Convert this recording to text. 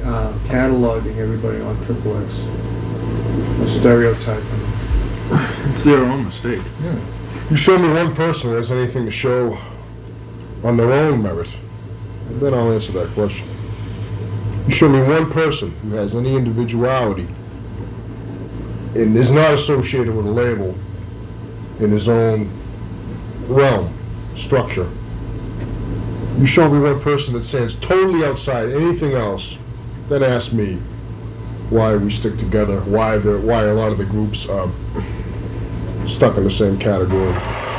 cataloging everybody on Triple X, or stereotyping. It's their own mistake. Yeah. You show me one person who has anything to show on their own merit, and then I'll answer that question. You show me one person who has any individuality and is not associated with a label in his own realm, structure. You show me one person that stands totally outside anything else, then ask me why we stick together, why a lot of the groups are stuck in the same category.